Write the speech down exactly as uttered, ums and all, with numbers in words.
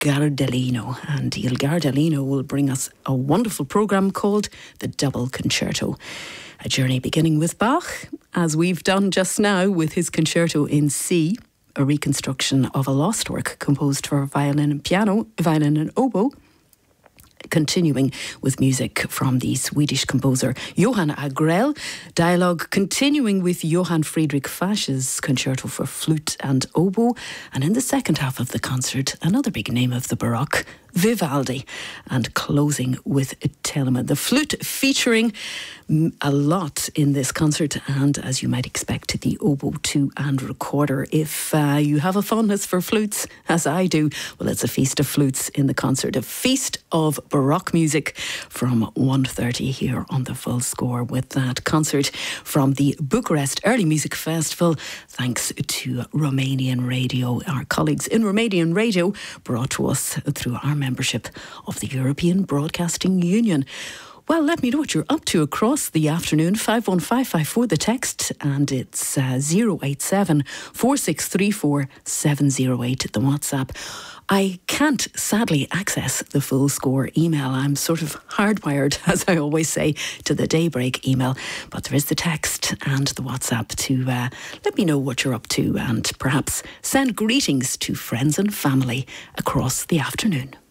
Gardellino, and Il Gardellino will bring us a wonderful programme called The Double Concerto. A journey beginning with Bach, as we've done just now with his Concerto in C, a reconstruction of a lost work composed for violin and piano, violin and oboe, continuing with music from the Swedish composer Johann Agrell. Dialogue continuing with Johann Friedrich Fasch's Concerto for Flute and Oboe. And in the second half of the concert, another big name of the Baroque, Vivaldi. And closing with Telemann. The flute featuring a lot in this concert, and as you might expect, the oboe too and recorder. If uh, you have a fondness for flutes, as I do, well, it's a feast of flutes in the concert, a feast of Baroque music from one thirty here on the Full Score, with that concert from the Bucharest Early Music Festival, thanks to Romanian Radio. Our colleagues in Romanian Radio brought to us through our membership of the European Broadcasting Union. Well, let me know what you're up to across the afternoon. five one five five four the text, and it's uh, zero eight seven, four six three four, seven zero eight the WhatsApp. I can't sadly access the Full Score email. I'm sort of hardwired, as I always say, to the Daybreak email. But there is the text and the WhatsApp to uh, let me know what you're up to, and perhaps send greetings to friends and family across the afternoon.